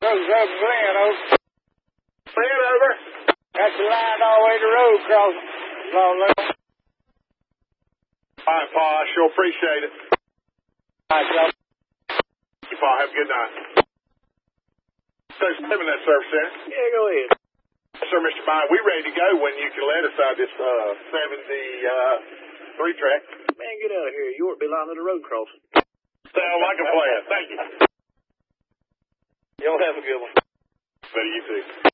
Goes up Glen over. Glen over. That's the line all the way to the road crossing. Long little. All right, Paul, I sure appreciate it. All right, y'all. Paul, have a good night. So, 7 that service center. Yeah, go ahead. Sir, Mr. Bynum, we ready to go when you can let us out this 73 track. Man, get out of here. You ought to be lying to the road crossing. Sound like a plan. Thank you. Y'all have a good one. Better you too.